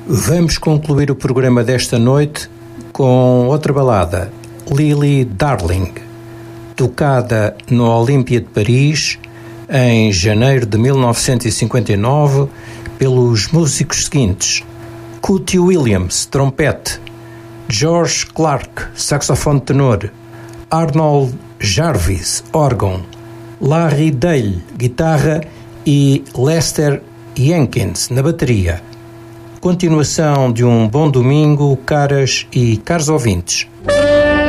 Vamos concluir o programa desta noite com outra balada, Lily Darling, tocada no Olympia de Paris em janeiro de 1959 pelos músicos seguintes: Cootie Williams, trompete; George Clark, saxofone tenor; Arnold Jarvis, órgão; Larry Dale, guitarra e Lester Jenkins na bateria. Continuação de um bom domingo, caras e caros ouvintes.